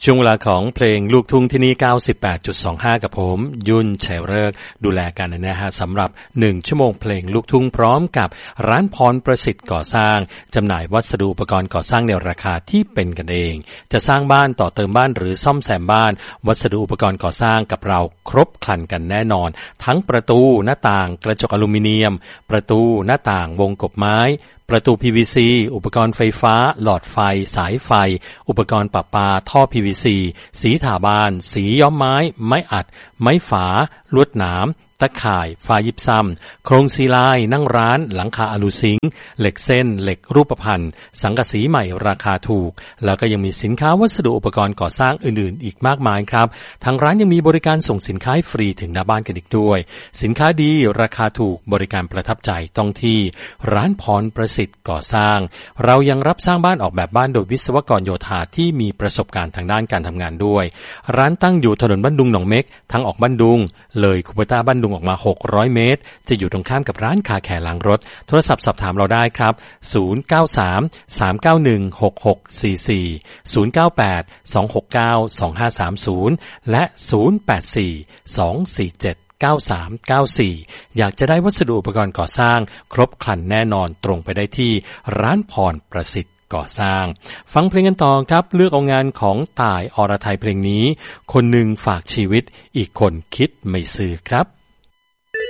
ช่วงเวลาของเพลงลูกทุ่งที่นี่ 98.25 กับผมยุ่นชัยฤกษ์ดูแลกันนะฮะสำหรับ1ชั่วโมงเพลงลูกทุ่งพร้อมกับร้านพรประสิทธิ์ก่อสร้างจำหน่ายวัสดุอุปกรณ์ก่อสร้างในราคาที่เป็นกันเองจะสร้างบ้านต่อเติมบ้านหรือซ่อมแซมบ้านวัสดุอุปกรณ์ก่อสร้างกับเราครบครันกันแน่นอนทั้งประตูหน้าต่างกระจกอลูมิเนียมประตูหน้าต่างวงกบไม้ประตู PVC อุปกรณ์ไฟฟ้าหลอดไฟสายไฟอุปกรณ์ประปาท่อ PVC สีถาบานสีย้อมไม้ไม้อัดไม้ฝาลวดหนามตะข่ายฝายิบซ้ำโครงซีลายนั่งร้านหลังคาอลูซิงค์เหล็กเส้นเหล็กรูปพรรณสังกะสีใหม่ราคาถูกแล้วก็ยังมีสินค้าวัสดุอุปกรณ์ก่อสร้างอื่นๆอีกมากมายครับทางร้านยังมีบริการส่งสินค้าฟรีถึงหน้าบ้านกันอีกด้วยสินค้าดีราคาถูกบริการประทับใจต้องที่ร้านพรประสิทธิ์ก่อสร้างเรายังรับสร้างบ้านออกแบบบ้านโดยวิศวกรโยธาที่มีประสบการณ์ทางด้านการทำงานด้วยร้านตั้งอยู่ถนนบ้านดุงหนองเม็กทางออกบ้านดุงเลยคูเปต้าบ้านดุงออกมา600 เมตรจะอยู่ตรงข้ามกับร้านคาแคร์ล้างรถโทรศัพท์สอบถามเราได้ครับ093-391-6644 098-269-2530 และ 084-247-9394 อยากจะได้วัสดุอุปกรณ์ก่อสร้างครบครันแน่นอนตรงไปได้ที่ร้านพรประสิทธิ์ก่อสร้างฟังเพลงกันต่อครับเลือกเอางานของต่ายอรไทยเพลงนี้คนหนึ่งฝากชีวิตอีกคนคิดไม่ซื่อครับ